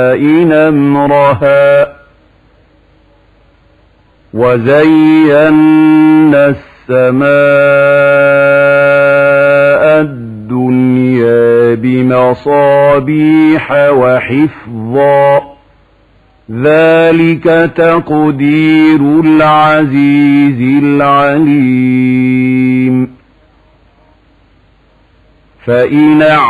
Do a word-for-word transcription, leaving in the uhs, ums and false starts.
أمرها وزينا السماء الدنيا بمصابيح وحفظا ذلك تقدير العزيز العليم. فإن